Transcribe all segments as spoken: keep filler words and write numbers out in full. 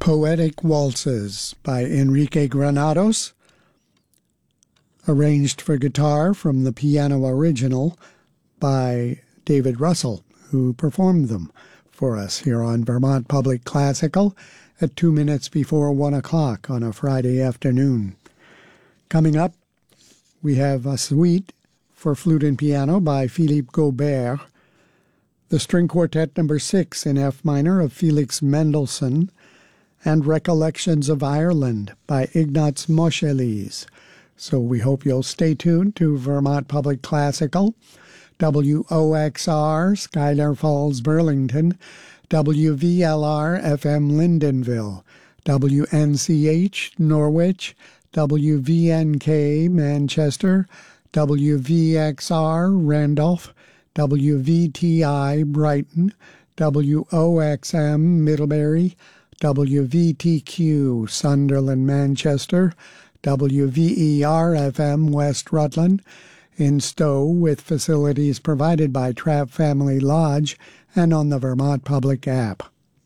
Poetic Waltzes by Enrique Granados, arranged for guitar from the piano original by David Russell, who performed them for us here on Vermont Public Classical at two minutes before one o'clock on a Friday afternoon. Coming up, we have a suite for flute and piano by Philippe Gaubert, the String Quartet number six in F minor of Felix Mendelssohn, and Recollections of Ireland by Ignaz Moscheles. So we hope you'll stay tuned to Vermont Public Classical, W O X R, Schuyler Falls, Burlington, W V L R F M Lindenville, W N C H Norwich, W V N K Manchester, W V X R Randolph, W V T I Brighton, W O X M Middlebury, W V T Q Sunderland Manchester, W V E R F M West Rutland, in Stowe with facilities provided by Trapp Family Lodge and on the Vermont Public app.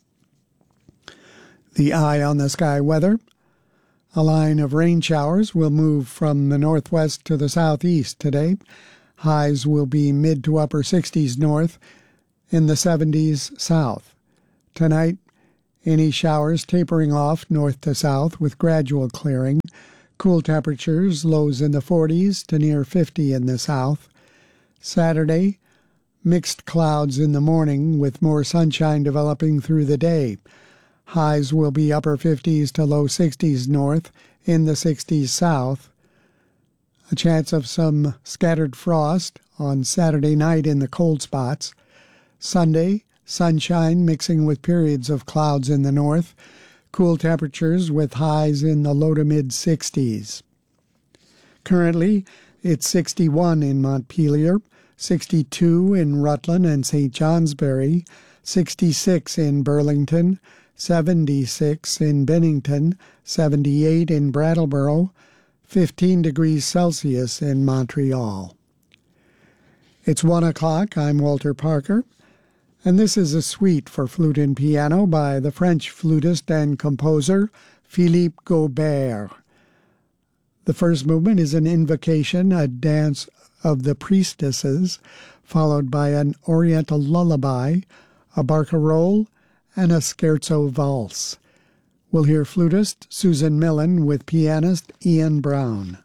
The Eye on the Sky weather. A line of rain showers will move from the northwest to the southeast today. Highs will be mid to upper sixties north, in the seventies south. Tonight, any showers tapering off north to south with gradual clearing. Cool temperatures, lows in the forties to near fifty in the south. Saturday, mixed clouds in the morning with more sunshine developing through the day. Highs will be upper fifties to low sixties north, in the sixties south. A chance of some scattered frost on Saturday night in the cold spots. Sunday, sunshine mixing with periods of clouds in the north. Cool temperatures with highs in the low to mid-sixties. Currently, it's sixty-one in Montpelier, sixty-two in Rutland and Saint Johnsbury, sixty-six in Burlington, seventy-six in Bennington, seventy-eight in Brattleboro, fifteen degrees Celsius in Montreal. It's one o'clock. I'm Walter Parker, and this is a suite for flute and piano by the French flutist and composer Philippe Gaubert. The first movement is an invocation, a dance of the priestesses, followed by an oriental lullaby, a barcarolle, and a scherzo valse. We'll hear flutist Susan Millen with pianist Ian Brown.